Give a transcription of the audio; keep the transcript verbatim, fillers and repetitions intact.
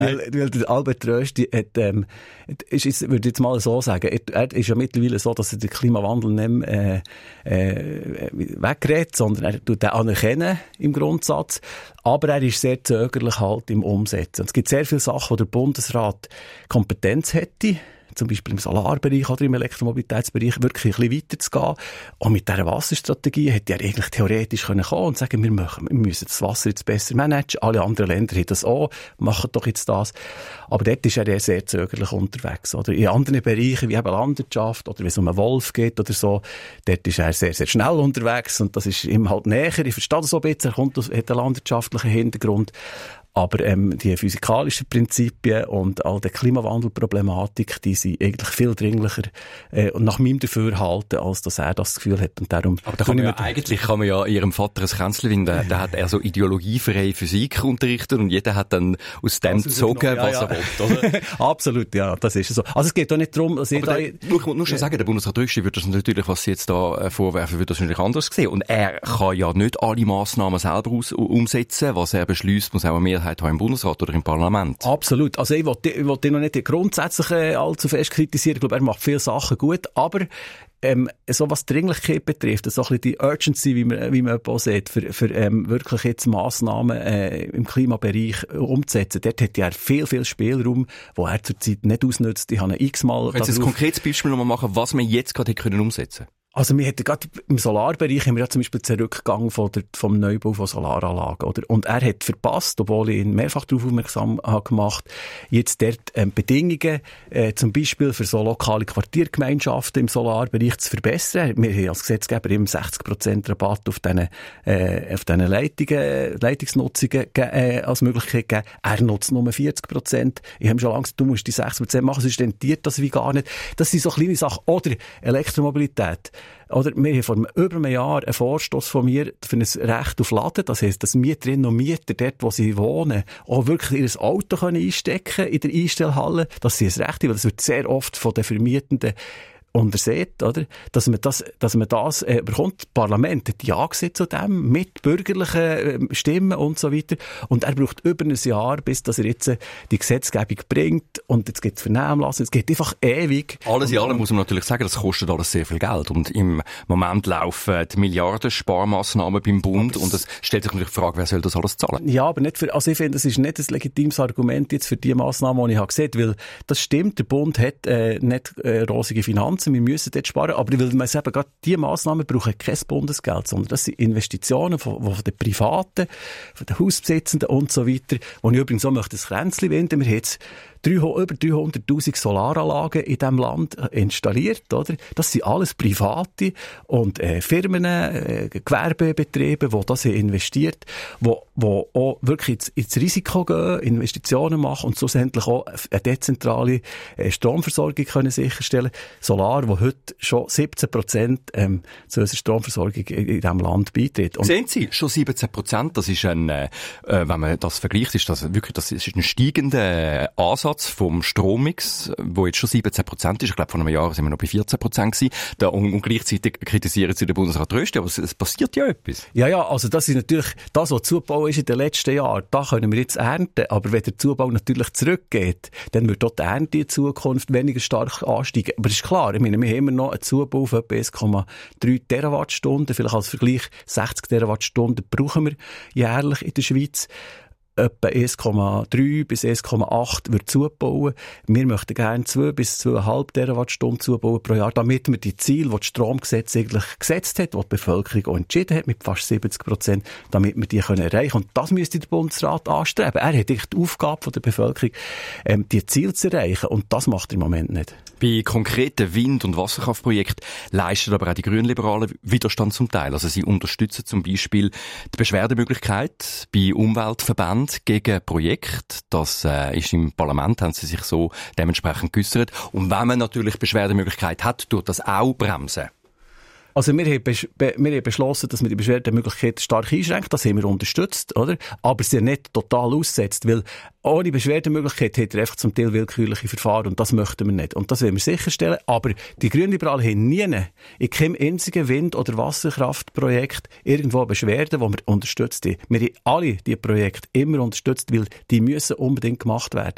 Weil, weil der Albert Rösti hat, ähm, ist, ist, würde ich jetzt mal so sagen, er, er ist ja mittlerweile so, dass er den Klimawandel nicht mehr, äh, äh, wegredet, sondern er tut den anerkennen im Grundsatz. Aber er ist sehr zögerlich halt im Umsetzen. Und es gibt sehr viele Sachen, wo der Bundesrat Kompetenz hätte, zum Beispiel im Solarbereich oder im Elektromobilitätsbereich, wirklich ein bisschen weiter zu gehen. Und mit dieser Wasserstrategie hätte er eigentlich theoretisch kommen können und sagen, wir, machen, wir müssen das Wasser jetzt besser managen. Alle anderen Länder haben das auch, machen doch jetzt das. Aber dort ist er eher sehr zögerlich unterwegs. Oder in anderen Bereichen, wie eben Landwirtschaft oder wenn es um einen Wolf geht oder so, dort ist er sehr, sehr schnell unterwegs und das ist ihm halt näher. Ich verstehe das so ein bisschen, er kommt aus, hat einen landwirtschaftlichen Hintergrund. Aber ähm, die physikalischen Prinzipien und all die Klimawandelproblematik, die sind eigentlich viel dringlicher äh, und nach meinem Dafürhalten, als dass er das Gefühl hat. Und darum aber da kann man ja, eigentlich kann man ja ihrem Vater ein Kränzchen finden. Da, da hat er so ideologiefreie Physik unterrichtet und jeder hat dann aus dem also gezogen, noch, ja, was ja. er will. Oder? Absolut, ja, das ist so. Also es geht doch nicht darum, dass ich da... Nur, nur schon sagen, der Bundesrat Rösti wird das natürlich, was Sie jetzt da äh, vorwerfen, wird das natürlich anders sehen. Und er kann ja nicht alle Massnahmen selber aus, umsetzen. Was er beschließt, muss auch mehr haben im Bundesrat oder im Parlament. Absolut. Also ich wollte, ich wollte ihn noch nicht grundsätzlich äh, allzu fest kritisieren. Ich glaube, er macht viele Sachen gut, aber ähm, so was Dringlichkeit betrifft, so ein bisschen die Urgency, wie man, wie man auch sieht, für, für ähm, wirklich jetzt Massnahmen äh, im Klimabereich umzusetzen, dort hat er viel, viel Spielraum, wo er zurzeit nicht ausnutzt. Ich habe ihn x-mal... Können Sie ein konkretes Beispiel nochmal machen, was wir jetzt gerade können umsetzen können? Also wir hätten gerade im Solarbereich haben wir ja zum Beispiel den Rückgang von der, vom Neubau von Solaranlagen, oder? Und er hat verpasst, obwohl ich ihn mehrfach darauf aufmerksam habe gemacht, jetzt dort ähm, Bedingungen, äh, zum Beispiel für so lokale Quartiergemeinschaften im Solarbereich zu verbessern. Wir haben als Gesetzgeber immer sechzig Prozent Rabatt auf diesen, äh, auf diesen Leitungen, Leitungsnutzungen äh, als Möglichkeit gegeben. Er nutzt nur vierzig Prozent. Ich habe schon lange gesagt, du musst die sechzig Prozent machen, sonst rentiert das wie gar nicht. Das sind so kleine Sachen. Oder Elektromobilität. Oder wir haben vor über einem Jahr einen Vorstoss von mir für ein Recht auf Laden. Das heisst, dass Mieterinnen und Mieter dort, wo sie wohnen, auch wirklich ihr Auto können einstecken in der Einstellhalle. Das sie ein Recht haben, weil das wird sehr oft von den Vermietenden untersät, oder? Dass man das, dass man das, äh, bekommt. Das Parlament hat ja gesagt zu dem, mit bürgerlichen äh, Stimmen und so weiter. Und er braucht über ein Jahr, bis dass er jetzt äh, die Gesetzgebung bringt. Und jetzt gibt es Vernehmlassung. Es geht einfach ewig. Alles in allem muss man natürlich sagen, das kostet alles sehr viel Geld. Und im Moment laufen die Milliarden Sparmaßnahmen beim Bund. Aber und es stellt sich natürlich die Frage, wer soll das alles zahlen? Ja, aber nicht für, also ich finde, das ist nicht ein legitimes Argument jetzt für die Massnahmen, die ich habe gesehen, weil das stimmt, der Bund hat äh, nicht äh, rosige Finanzen. Wir müssen dort sparen, aber weil man eben gerade diese Massnahmen brauchen kein Bundesgeld, sondern das sind Investitionen von, von den Privaten, von den Hausbesitzenden und so weiter. Wo ich übrigens auch möchte ein Kränzchen wenden. Wir haben jetzt über dreihunderttausend Solaranlagen in diesem Land installiert, oder? Das sind alles Private und äh, Firmen, äh, Gewerbebetriebe, die das investiert, die wo auch wirklich ins, ins Risiko gehen, Investitionen machen und schlussendlich auch eine dezentrale äh, Stromversorgung können sicherstellen. Solar, wo heute schon siebzehn Prozent ähm, zu unserer Stromversorgung in, in diesem Land beiträgt. Und sehen Sie, schon siebzehn Prozent, das ist ein, äh, wenn man das vergleicht, ist das wirklich, das ist ein steigender Ansatz vom Strommix, wo jetzt schon siebzehn Prozent ist. Ich glaube, vor einem Jahr sind wir noch bei vierzehn Prozent gewesen. Da, und, und gleichzeitig kritisieren sie den Bundesrat Rösti, aber es, es passiert ja etwas. Ja, ja, also das ist natürlich, das, was Zubau ist in den letzten Jahren, da können wir jetzt ernten. Aber wenn der Zubau natürlich zurückgeht, dann wird dort die Ernte in Zukunft weniger stark ansteigen. Aber es ist klar, ich meine, wir haben immer noch einen Zubau von etwa eins Komma drei Terawattstunden. Vielleicht als Vergleich, sechzig Terawattstunden brauchen wir jährlich in der Schweiz. Etwa eins Komma drei bis eins Komma acht wird zubauen. Wir möchten gerne zwei bis zwei Komma fünf Terawattstunden zubauen pro Jahr, damit wir die Ziele, die das Stromgesetz eigentlich gesetzt hat, die die Bevölkerung auch entschieden hat, mit fast siebzig Prozent, damit wir die können erreichen können. Und das müsste der Bundesrat anstreben. Er hat die Aufgabe von der Bevölkerung, ähm, die Ziele zu erreichen. Und das macht er im Moment nicht. Bei konkreten Wind- und Wasserkraftprojekten leisten aber auch die Grünliberalen Widerstand zum Teil. Also sie unterstützen zum Beispiel die Beschwerdemöglichkeit bei Umweltverbänden gegen Projekte. Das äh, ist im Parlament, haben sie sich so dementsprechend geäussert. Und wenn man natürlich Beschwerdemöglichkeit hat, tut das auch bremsen. Also wir haben, besch- be- wir haben beschlossen, dass wir die Beschwerdemöglichkeit stark einschränken. Das haben wir unterstützt, oder? Aber sie nicht total aussetzt, weil ohne Beschwerdemöglichkeit hat er einfach zum Teil willkürliche Verfahren und das möchten wir nicht. Und das wollen wir sicherstellen. Aber die Grünliberalen haben nie in keinem einzigen Wind- oder Wasserkraftprojekt irgendwo eine Beschwerde, die wir unterstützt haben. Wir haben alle diese Projekte immer unterstützt, weil die müssen unbedingt gemacht werden.